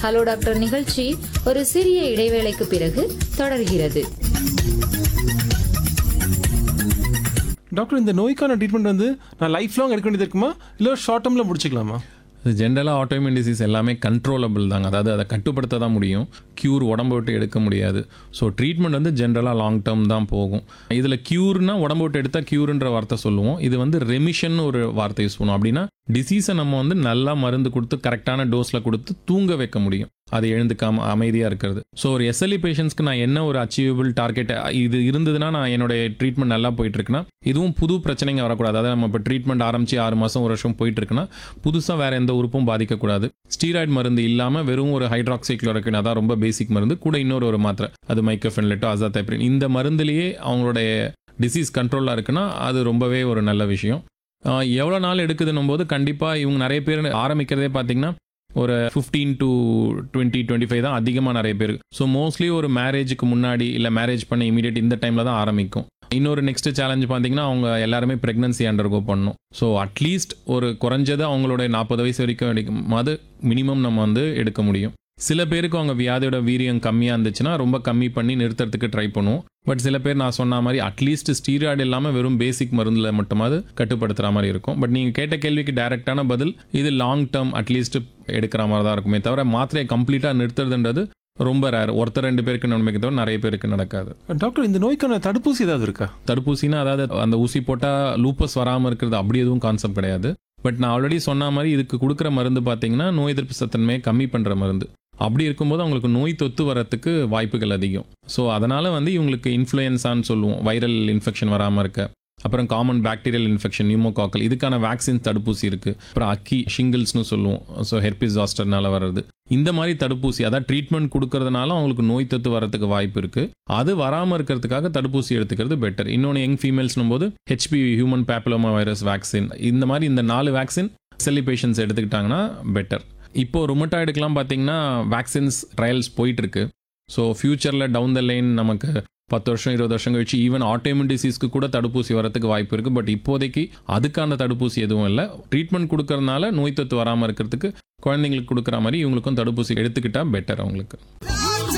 Hello doctor நிகழ்ச்சி ஒரு சிறிய இடைவேளைக்கு பிறகு தொடர்கிறது. டாக்டர், இந்த நோய்க்கான ட்ரீட்மெண்ட் வந்து நான் லைஃப் லாங் எடுக்க வேண்டியது இருக்குமா இல்லை ஷார்ட் டேர்மில் முடிச்சுக்கலாமா? இது ஜென்ரலாக ஆட்டோஇம்யூன் டிசீஸ் எல்லாமே கண்ட்ரோலபிள் தாங்க. அதாவது அதை கட்டுப்படுத்த தான் முடியும், க்யூர் உடம்பு விட்டு எடுக்க முடியாது. ஸோ ட்ரீட்மெண்ட் வந்து ஜென்ரலாக லாங் டேர்ம் தான் போகும். இதில் க்யூர்னா உடம்பு விட்டு எடுத்தால் க்யூர்ன்ற வார்த்தை சொல்லுவோம். இது வந்து ரெமிஷன் ஒரு வார்த்தை யூஸ் பண்ணுவோம். அப்படின்னா டிசீஸை நம்ம வந்து நல்லா மருந்து கொடுத்து கரெக்டான டோஸில் கொடுத்து தூங்க வைக்க முடியும், அது எழுந்துக்காம அமைதியாக இருக்கிறது. ஸோ ஒரு எஸ்எல்இ பேஷண்ட்ஸ்க்கு நான் என்ன ஒரு அச்சீவபிள் டார்கெட் இது இருந்ததுன்னா நான் என்னுடைய ட்ரீட்மெண்ட் நல்லா போயிட்டு இருக்குன்னா, இதுவும் புது பிரச்சனைங்க வரக்கூடாது. அதாவது நம்ம இப்போ ட்ரீட்மெண்ட் ஆரம்பிச்சு 6 மாதம் 1 வருஷம் போயிட்டு இருக்குன்னா புதுசாக வேற எந்த உறுப்பும் பாதிக்கக்கூடாது. ஸ்டீராய்டு மருந்து இல்லாமல் வெறும் ஒரு ஹைட்ராக்சிக்ளோரோக்வின், அதான் ரொம்ப பேசிக் மருந்து, கூட இன்னொரு மாத்திரை, அது மைக்கோஃபென்லெட்டோ அசாதைப்ரின், இந்த மருந்துலேயே அவங்களுடைய டிசீஸ் கண்ட்ரோலாக இருக்குன்னா அது ரொம்பவே ஒரு நல்ல விஷயம். எவ்வளோ நாள் எடுக்குதுன்னும் போது கண்டிப்பாக இவங்க நிறைய பேர் ஆரம்பிக்கிறதே பார்த்தீங்கன்னா ஒரு 15 to 20, 25 தான் அதிகமாக நிறைய பேர். ஸோ மோஸ்ட்லி ஒரு மேரேஜுக்கு முன்னாடி இல்லை மேரேஜ் பண்ண இமீடியட் இந்த டைமில் தான் ஆரம்பிக்கும். இன்னொரு நெக்ஸ்ட் சேலஞ்ச் பார்த்தீங்கன்னா அவங்க எல்லாருமே ப்ரெக்னன்சி அண்டர்கோ பண்ணணும். ஸோ அட்லீஸ்ட் ஒரு குறைஞ்சது அவங்களுடைய 40 வயசு வரைக்கும் அது மினிமம் நம்ம வந்து எடுக்க முடியும். சில பேருக்கு அவங்க வியாதியோட வீரியம் கம்மியாக இருந்துச்சுன்னா ரொம்ப கம்மி பண்ணி நிறுத்துறதுக்கு ட்ரை பண்ணுவோம். பட் சில பேர் நான் சொன்ன மாதிரி அட்லீஸ்ட் ஸ்டீராய்டு இல்லாமல் வெறும் பேசிக் மருந்தில் மட்டுமாவது கட்டுப்படுத்துகிற மாதிரி இருக்கும். பட் நீங்கள் கேட்ட கேள்விக்கு டைரெக்டான பதில் இது லாங் டேர்ம் அட்லீஸ்ட் எடுக்கிற மாதிரி தான் இருக்குமே தவிர மாத்திரையை கம்ப்ளீட்டாக நிறுத்துறதுன்றது ரொம்ப ரேர். ஒருத்தர் 2 பேருக்கு நன்மைக்கு தவிர நிறைய பேருக்கு நடக்காது. டாக்டர், இந்த நோய்க்கான தடுப்பூசி ஏதாவது இருக்கா? தடுப்பூசினா அதாவது அந்த ஊசி போட்டால் லூப்பஸ் வராமல் இருக்கிறது அப்படி எதுவும் கான்செப்ட் கிடையாது. பட் நான் ஆல்ரெடி சொன்ன மாதிரி இதுக்கு கொடுக்குற மருந்து பார்த்தீங்கன்னா நோய் எதிர்ப்பு சத்தன்மையை கம்மி பண்ணுற மருந்து. அப்படி இருக்கும்போது அவங்களுக்கு நோய் தொத்து வரத்துக்கு வாய்ப்புகள் அதிகம். ஸோ அதனால் வந்து இவங்களுக்கு இன்ஃப்ளூயன்ஸான்னு சொல்லுவோம், வைரல் இன்ஃபெக்ஷன் வராமல் இருக்க. அப்புறம் காமன் பாக்டீரியல் இன்ஃபெக்ஷன், நியூமோகாக்கல், இதுக்கான வேக்சின் தடுப்பூசி இருக்குது. அப்புறம் அக்கி ஷிங்கிள்ஸ்னு சொல்லுவோம், ஸோ ஹெர்பிஸ் ஜாஸ்டர்னால வர்றது. இந்த மாதிரி தடுப்பூசி அதாவது ட்ரீட்மெண்ட் கொடுக்கறதுனால அவங்களுக்கு நோய் தொத்து வரதுக்கு வாய்ப்பு இருக்குது. அது வராமல் இருக்கிறதுக்காக தடுப்பூசி எடுத்துக்கிறது பெட்டர். இன்னொன்று யங் ஃபீமேல்ஸ்னும் போது HPV, human papilloma virus vaccine, இந்த மாதிரி இந்த 4 வேக்சின் எஸ்எல்இ பேஷண்ட்ஸ் எடுத்துக்கிட்டாங்கன்னா பெட்டர். இப்போ ருமட்டாய்டுக்கெலாம் பார்த்தீங்கன்னா வேக்சின்ஸ் ட்ரையல்ஸ் போயிட்டுருக்கு. ஸோ ஃபியூச்சரில் டவுன் த லைன் நமக்கு 10 வருஷம் 20 வருஷம் கழிச்சு ஈவன் ஆட்டோஇம்யூன் டிசீஸ்க்கு கூட தடுப்பூசி வரதுக்கு வாய்ப்பு இருக்குது. பட் இப்போதைக்கு அதுக்கான தடுப்பூசி எதுவும் இல்லை. ட்ரீட்மெண்ட் கொடுக்கறதுனால நோய் தொத்து வராமல் இருக்கிறதுக்கு குழந்தைங்களுக்கு கொடுக்குற மாதிரி இவங்களுக்கும் தடுப்பூசி எடுத்துக்கிட்டால் பெட்டர் அவங்களுக்கு.